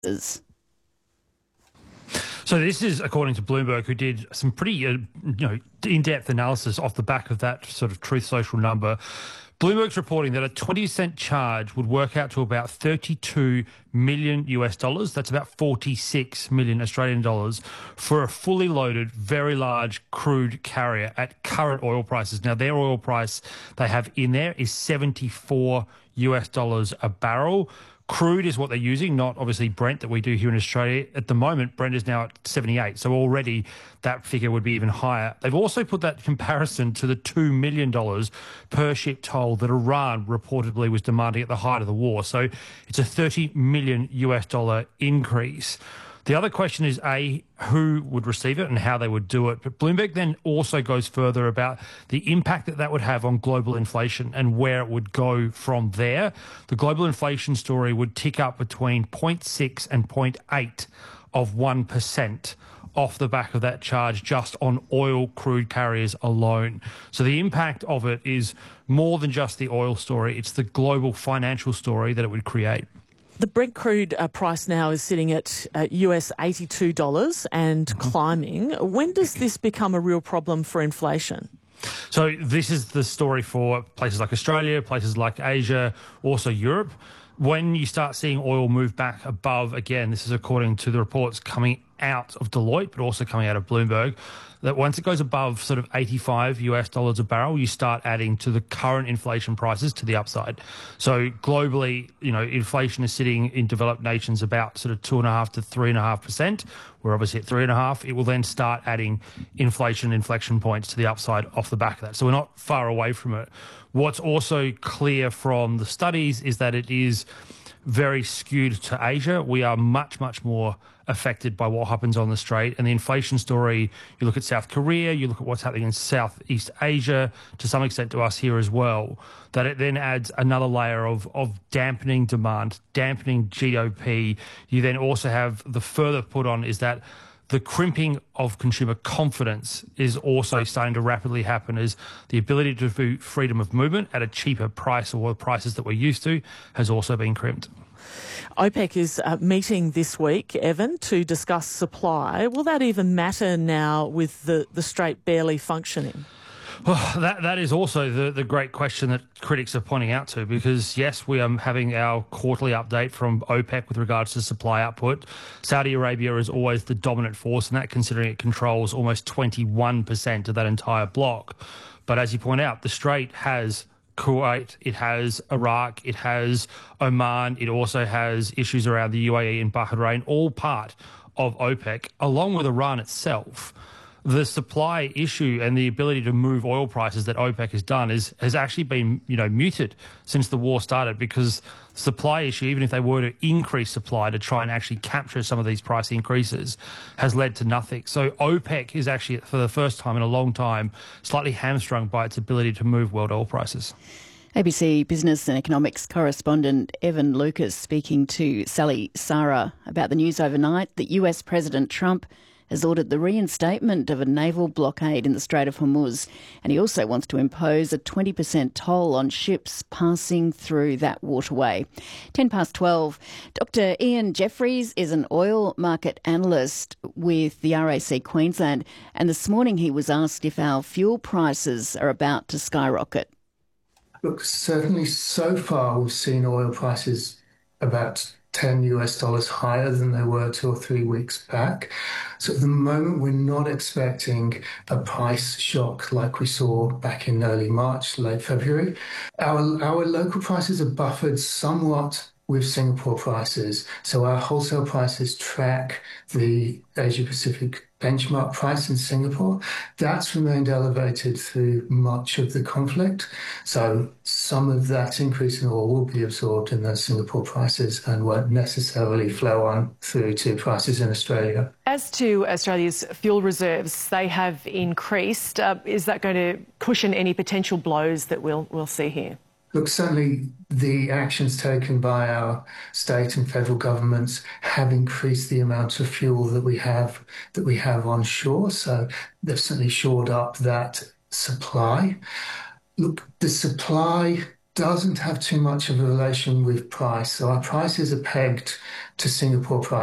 So this is according to Bloomberg, who did some pretty in-depth analysis off the back of that sort of Truth Social number. Bloomberg's reporting that a 20% charge would work out to about 32 million US dollars. That's about 46 million Australian dollars for a fully loaded, very large crude carrier at current oil prices. Now, their oil price they have in there is 74 US dollars a barrel. Crude is what they're using, not obviously Brent that we do here in Australia. At the moment, Brent is now at 78, so already that figure would be even higher. They've also put that comparison to the $2 million per ship toll that Iran reportedly was demanding at the height of the war. So it's a 30 million US dollar increase. The other question is, A, who would receive it and how they would do it. But Bloomberg then also goes further about the impact that that would have on global inflation and where it would go from there. The global inflation story would tick up between 0.6 and 0.8 of 1% off the back of that charge just on oil crude carriers alone. So the impact of it is more than just the oil story. It's the global financial story that it would create. The Brent crude price now is sitting at US $82 and climbing. When does this become a real problem for inflation? So this is the story for places like Australia, places like Asia, also Europe. When you start seeing oil move back above, again, this is according to the reports coming out of Deloitte, but also coming out of Bloomberg, that once it goes above sort of 85 US dollars a barrel, you start adding to the current inflation prices to the upside. So globally, inflation is sitting in developed nations about sort of 2.5 to 3.5%. We're obviously at 3.5. It will then start adding inflection points to the upside off the back of that. So we're not far away from it. What's also clear from the studies is that it is very skewed to Asia. We are much, much more affected by what happens on the Strait. And the inflation story, you look at South Korea, you look at what's happening in Southeast Asia, to some extent to us here as well, that it then adds another layer of dampening demand, dampening GOP. You then also have the further put on is that the crimping of consumer confidence is also starting to rapidly happen as the ability to do freedom of movement at a cheaper price or prices that we're used to has also been crimped. OPEC is meeting this week, Evan, to discuss supply. Will that even matter now with the Strait barely functioning? Well, that is also the great question that critics are pointing out to, because, yes, we are having our quarterly update from OPEC with regards to supply output. Saudi Arabia is always the dominant force in that, considering it controls almost 21% of that entire block. But as you point out, the Strait has Kuwait, it has Iraq, it has Oman, it also has issues around the UAE and Bahrain, all part of OPEC, along with Iran itself. The supply issue and the ability to move oil prices that OPEC has done has actually been, muted since the war started, because supply issue, even if they were to increase supply to try and actually capture some of these price increases, has led to nothing. So OPEC is actually, for the first time in a long time, slightly hamstrung by its ability to move world oil prices. ABC Business and Economics correspondent Evan Lucas speaking to Sally Sara about the news overnight that US President Trump has ordered the reinstatement of a naval blockade in the Strait of Hormuz, and he also wants to impose a 20% toll on ships passing through that waterway. 12:10. Dr. Ian Jeffries is an oil market analyst with the RAC Queensland, and this morning he was asked if our fuel prices are about to skyrocket. Look, certainly so far we've seen oil prices about $10 US higher than they were 2 or 3 weeks back. So at the moment, we're not expecting a price shock like we saw back in early March, late February. Our local prices are buffered somewhat with Singapore prices. So our wholesale prices track the Asia-Pacific benchmark price in Singapore. That's remained elevated through much of the conflict. So some of that increase in oil will be absorbed in those Singapore prices and won't necessarily flow on through to prices in Australia. As to Australia's fuel reserves, they have increased. Is that going to cushion any potential blows that we'll see here? Look, certainly the actions taken by our state and federal governments have increased the amount of fuel that we have on shore. So they've certainly shored up that supply. Look, the supply doesn't have too much of a relation with price. So our prices are pegged to Singapore price.